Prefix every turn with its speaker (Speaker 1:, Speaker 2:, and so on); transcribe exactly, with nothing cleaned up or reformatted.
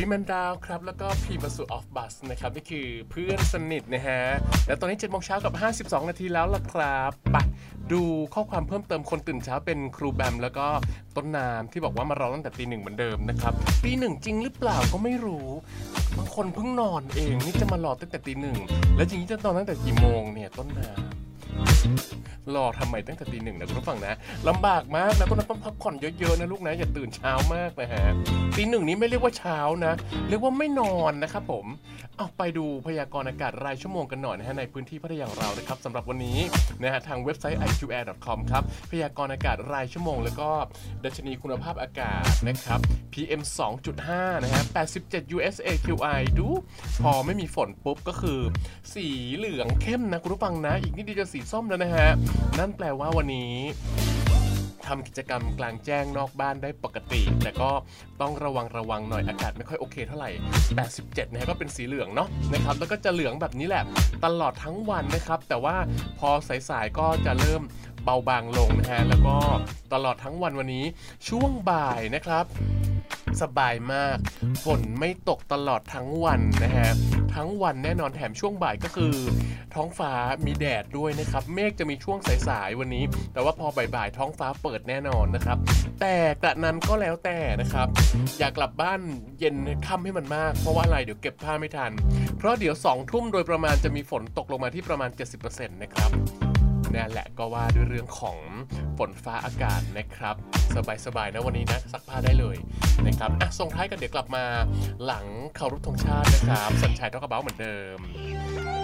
Speaker 1: พี่แมนดาวครับแล้วก็พี่มาสู่ออฟบัสนะครับนี่คือเพื่อนสนิทนะฮะแล้วตอนนี้เจ็ดโมงเช้ากับห้าสิบสองนาทีแล้วล่ะครับไปดูข้อความเพิ่มเติมคนตื่นเช้าเป็นครูแบมแล้วก็ต้นน้ำที่บอกว่ามารอตั้งแต่ตีหนึ่งเหมือนเดิมนะครับตีหนึ่งจริงหรือเปล่าก็ไม่รู้บางคนเพิ่งนอนเองนี่จะมารอตั้งแต่ตีหนึ่งแล้วจริงๆจะนอนตั้งแต่กี่โมงเนี่ยต้นน้ำรอทำไมตั้งแต่ตีหนึ่งนะคุณผู้ฟังนะลำบากมากแล้วก็ต้องพักผ่อนเยอะๆนะลูกนะอย่าตื่นเช้ามากนะฮะตีหนึ่งนี้ไม่เรียกว่าเช้านะเรียกว่าไม่นอนนะครับผมเอาไปดูพยากรณ์อากาศรายชั่วโมงกันหน่อยนะฮะในพื้นที่พัทยาของเรานะครับสำหรับวันนี้นะฮะทางเว็บไซต์ ไอ คิว แอร์ ดอท คอม ครับพยากรณ์อากาศรายชั่วโมงแล้วก็ดัชนีคุณภาพอากาศนะครับ พี เอ็ม สองจุดห้า นะฮะแปดสิบเจ็ด ยู เอส เอ คิว ไอ ดูพอไม่มีฝนปุ๊บก็คือสีเหลืองเข้มนะคุณผู้ฟังนะอีกนิดเดียวจะสีส้มแล้วนะฮะนั่นแปลว่าวันนี้ทำกิจกรรมกลางแจ้งนอกบ้านได้ปกติแต่ก็ต้องระวังระวังหน่อยอากาศไม่ค่อยโอเคเท่าไหร่แปดสิบเจ็ดนะฮะก็เป็นสีเหลืองเนาะนะครับแล้วก็จะเหลืองแบบนี้แหละตลอดทั้งวันนะครับแต่ว่าพอสายๆก็จะเริ่มเบาบางลงนะฮะแล้วก็ตลอดทั้งวันวันนี้ช่วงบ่ายนะครับสบายมากฝนไม่ตกตลอดทั้งวันนะฮะทั้งวันแน่นอนแถมช่วงบ่ายก็คือท้องฟ้ามีแดดด้วยนะครับเมฆจะมีช่วงสายๆวันนี้แต่ว่าพอบ่ายๆท้องฟ้าเปิดแน่นอนนะครับแต่กระนั้นก็แล้วแต่นะครับอยากกลับบ้านเย็นค่ำให้มันมากเพราะว่าอะไรเดี๋ยวเก็บผ้าไม่ทันเพราะเดี๋ยวสองทุ่มโดยประมาณจะมีฝนตกลงมาที่ประมาณ เจ็ดสิบเปอร์เซ็นต์ นะครับนั่นแหละก็ว่าด้วยเรื่องของฝนฟ้าอากาศนะครับสบายๆนะวันนี้นะซักผ้าได้เลยนะครับอ่ะส่งท้ายกันเดี๋ยวกลับมาหลังเคารพธงชาตินะครับสัญชัยทอกกระเบ้าเหมือนเดิม